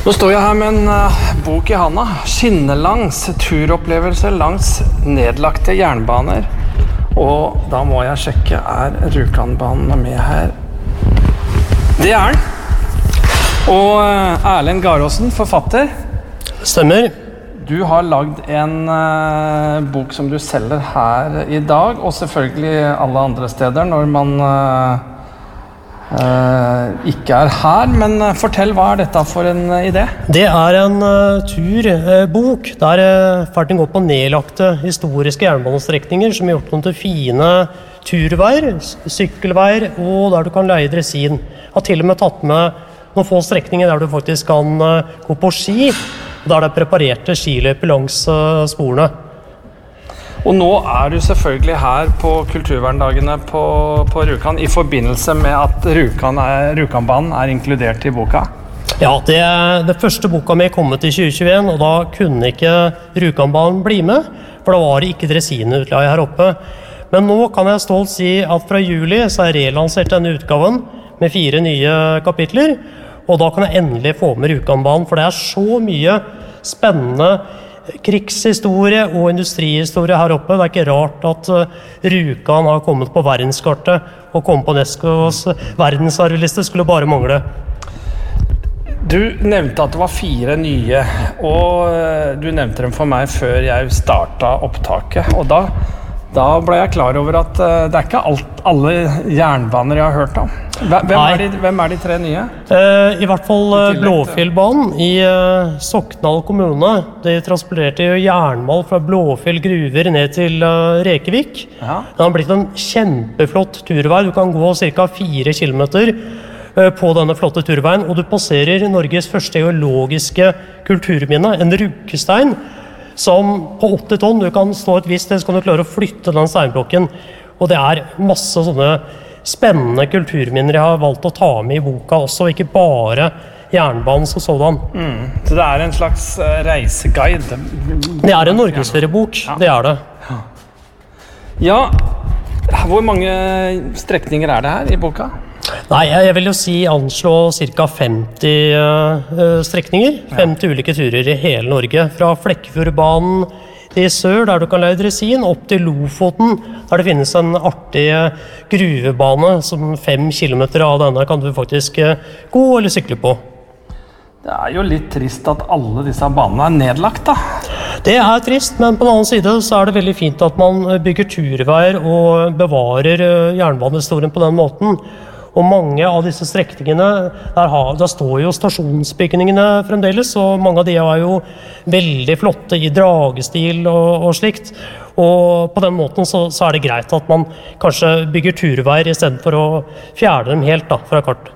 Nå står jeg her med en bok i handa. Skinnelangs turopplevelser langs nedlagte jernbaner. Og da må jeg sjekke, Rjukanbanen med her? Det den. Og Erlend Garåsen, forfatter. Stemmer. Du har lagd en bok som du selger her i dag, og selvfølgelig alle andre steder når man ikke her, men fortell, hva dette for en idé? Det en turbok der ferdig går på nedlagte historiske jernbanestrekninger som gjort noen til fine turveier, sykkelveier, og der du kan leie dresin. Jeg har til og med tatt med noen få strekninger der du faktisk kan gå på ski, og der det preparerte skiløper langs sporene. Og nå du selvfølgelig her på Kulturverndagene på Rjukan i forbindelse med at Rjukanbanen inkludert i boka. Ja, det første boka mi kommet i 2021, og da kunne ikke Rjukanbanen bli med, for da var det ikke dresinutleie her oppe. Men nå kan jeg stolt si at fra juli så relansert denne utgaven med 4 nye kapitler, og da kan jeg endelig få med Rjukanbanen, for det så mye spennende krigshistorie og industrihistorie her oppe. Det ikke rart at Rjukan har kommet på verdenskartet og kommet på UNESCOs verdensarvliste, skulle bare mangle. Du nevnte at det var 4 nye, og du nevnte dem for meg før jeg startet opptaket, og da ble jeg klar over at det ikke alle jernbaner jeg har hørt om. Hvem de 3 nye? I hvert fall Blåfjellbanen i Sokndal kommune. De transporterte jernmalm fra Blåfjell gruver ned til Rekevik. Ja. Det har blitt en kjempeflott turvei. Du kan gå ca. 4 kilometer på denne flotte turveien, og du passerer Norges første geologiske kulturminne, en ruggestein, som på 80 tonn, du kan stå et visst sted, så kan du klare å flytte den steinblokken. Og det masse sånne spennende kulturminner jeg har valgt å ta med i boka også, ikke bare jernbanen som sådan. Så det en slags reiseguide? Det en norgesferiebok, ja. Det det. Ja, hvor mange strekninger det her i boka? Nei, jeg vil jo anslå ca. 50 strekninger, 50 ulike turer i hele Norge, fra Flekkefjordbanen i sør, der du kan leie dresin, opp til Lofoten, der det finnes en artig gruvebane, som 5 kilometer av denne kan du faktisk gå eller sykle på. Det jo litt trist at alle disse banene nedlagt, da. Det trist, men på den annen side så det veldig fint at man bygger turveier og bevarer jernbanehistorien på den måten. Og mange av disse strekningene, der står jo stasjonsbygningene fremdeles, og mange av de jo veldig flotte i dragestil og slikt. Og på den måten så det greit at man kanskje bygger turveier i stedet for å fjerne dem helt da, fra kart.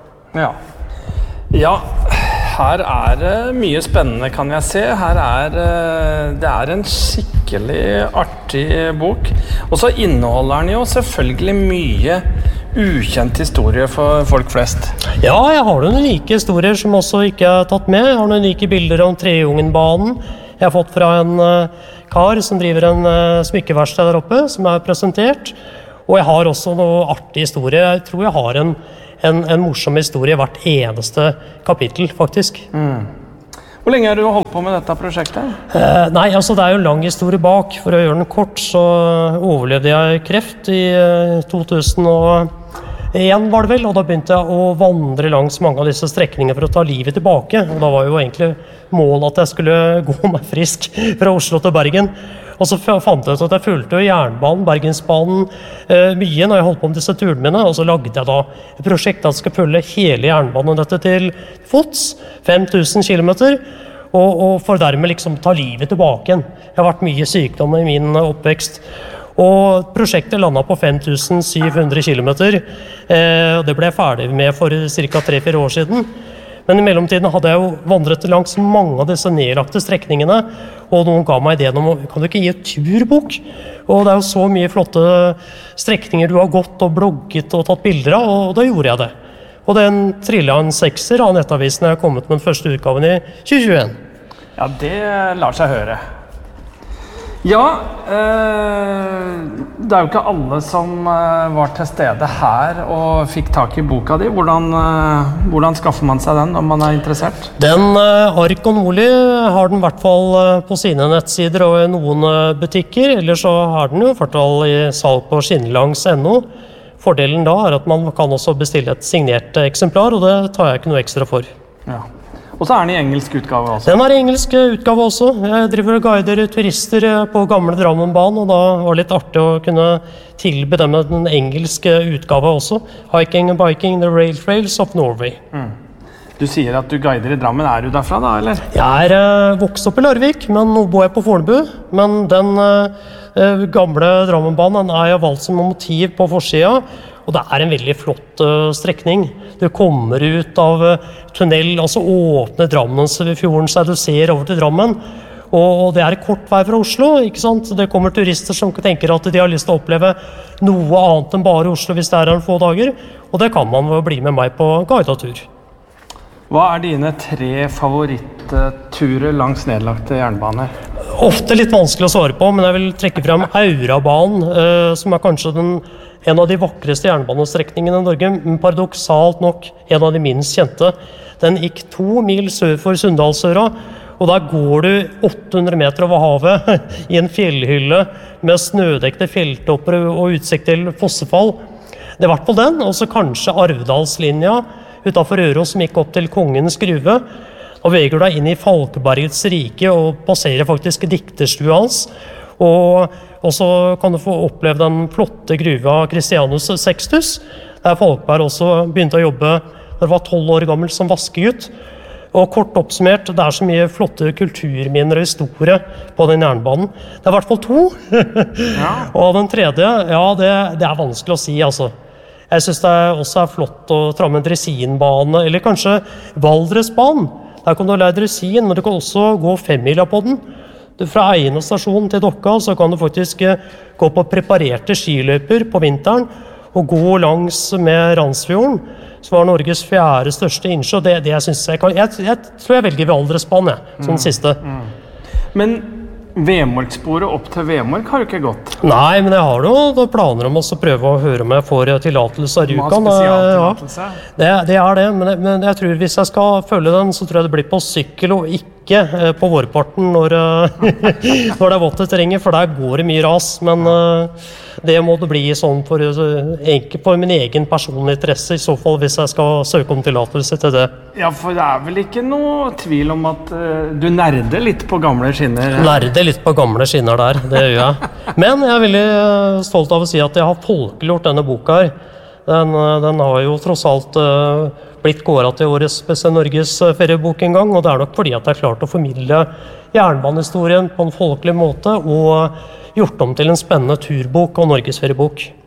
Ja, her det mye spennende, kan jeg se. Her det en skikkelig artig bok. Og så inneholder den jo selvfølgelig mye ukjent historie for folk flest. Ja, jeg har noen unike historier som også ikke tatt med. Jeg har noen unike bilder om Treungenbanen. Jeg har fått fra en kar som driver en smykkeverksted der oppe, som presentert. Og jeg har også noen artig historie. Jeg tror jeg har en morsom historie i hvert eneste kapittel, faktisk. Hvor lenge har du holdt på med dette prosjektet? Nei, altså det jo en lang historie bak. For å gjøre den kort, så overlevde jeg kreft i 2001 var det vel, og da begynte jeg å vandre langs mange av disse strekningene for å ta livet tilbake. Og da var jo egentlig målet at jeg skulle gå meg frisk fra Oslo til Bergen. Og så fant jeg ut at jeg fulgte jernbanen, Bergensbanen, mye når jeg holdt på med disse turene mine, og så lagde jeg da et prosjekt at jeg skal følge hele jernbanen dette til fots, 5000 kilometer, og for dermed liksom ta livet tilbake igjen. Jeg har vært mye sykdom i min oppvekst, og prosjektet landet på 5700 kilometer, og det ble jeg ferdig med for ca. 3-4 år siden. Men i mellomtiden hadde jeg jo vandret langs mange av disse nedlagte strekningene, og noen ga meg ideen om, kan du ikke gi et turbok? Og det jo så mye flotte strekninger du har gått og blogget og tatt bilder av, og da gjorde jeg det. Og den trillet en 6er av nettavisen jeg har kommet med den første utgaven i 2021. Ja, det lar seg høre. Ja, det jo ikke alle som var til stede her og fikk tak i boka di. Hvordan skaffer man seg den når man interessert? Den Ark og Nordli har den I hvert fall på sine nettsider og I noen butikker, eller så har den jo I hvert fall I salg på skinnlangs.no. Fordelen da at man kan også bestille et signert eksemplar, og det tar jeg ikke noe ekstra for. Ja. Og så den I engelsk utgave også? Den I engelsk utgave også. Jeg driver og guider turister på gamle Drammenbanen, og da var det litt artig å kunne tilby dem den engelske utgave også. Hiking and Biking, The Rail Trails of Norway. Du sier at du guider I Drammen. Du derfra da, eller? Jeg vokst opp I Larvik, men nå bor jeg på Fornebu. Men den gamle Drammenbanen jeg valgt som motiv på forsida, og det en veldig flott strekning. Du kommer ut av tunnel, altså åpne Drammensfjorden, så du ser over til Drammen. Og det kort vei fra Oslo, ikke sant? Det kommer turister som tenker at de har lyst til å oppleve noe annet enn bare Oslo hvis det en få dager. Og det kan man bli med meg på guidetur. Hva dine 3 favoritturer langs nedlagte jernbaner? Ofte litt vanskelig å svare på, men jeg vil trekke frem Aurabanen, som kanskje en av de vakreste jernbanestrekningene I Norge, men paradoksalt nok en av de minst kjente. Den gikk 2 mil sør for Sunndalsøra, og der går du 800 meter over havet I en fjellhylle med snødekte fjelltopper og utsikt til fossefall. Det I hvert fall den, og så kanskje Arvdalslinja utenfor Røros som gikk opp til Kongens Gruve. Og veger deg inn I Falkebergets rike og passerer faktisk dikterstua hans. Og så kan du få oppleve den flotte gruva Christianus Sextus, der Falkeberg også begynte å jobbe da han var 12 år gammel som vaskegutt. Og kort oppsummert, det så mye flotte kulturminner og historie på den jernbanen. Det I hvert fall 2. Ja. Og den tredje, ja, det vanskelig å si, altså. Jeg synes det også flott å tra med en dresinbane, eller kanskje Valdresbanen. Der kan du lære dresin, men du kan også gå 5-mila på den. Fra Eiene stasjon til Dokka så kan du faktisk gå på preparerte skiløyper på vinteren og gå langs med Randsfjorden, som var Norges 4. største innsjø. Det jeg synes jeg tror jeg velger Valdresbanen, som den siste. Men Vemorksporet opp til Vemork har du ikke gått? Nei, men jeg har jo planer om å prøve å høre om jeg får tillatelse av Rjukan. Du har spesialtillatelse? Ja, det det, men jeg tror hvis jeg skal følge den, så tror jeg det blir på sykkel og ikke på vårparten når det vått terrenget, for der går det mye ras, men det må det bli sånn for min egen personlige interesse, I så fall hvis jeg skal søke om tillatelse til det. Ja, for det vel ikke noe tvil om at du nerder litt på gamle skinner? Nerder litt på gamle skinner der, det gjør jeg. Men jeg veldig stolt av å si at jeg har folkeliggjort denne boka her. Den har jo tross alt blitt kåret til årets beste Norges feriebok en gang, og det nok fordi at jeg har klart å formidle jernbanehistorien på en folkelig måte og gjort om til en spennende turbok og Norges feriebok.